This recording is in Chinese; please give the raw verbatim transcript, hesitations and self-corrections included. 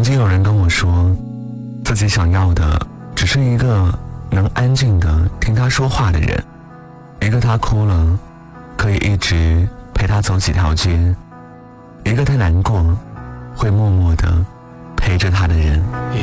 经有人跟我说，自己想要的只是一个能安静的听他说话的人，一个他哭了可以一直陪他走几条街，一个他难过会默默的陪着他的人。 一